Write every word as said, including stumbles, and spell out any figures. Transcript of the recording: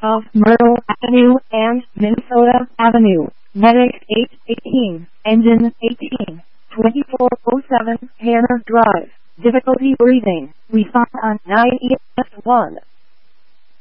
of Myrtle Avenue and Minnesota Avenue. Medic eight eighteen, engine eighteen, twenty-four oh seven, Hannah Drive. Difficulty breathing. Respond on nine E S one.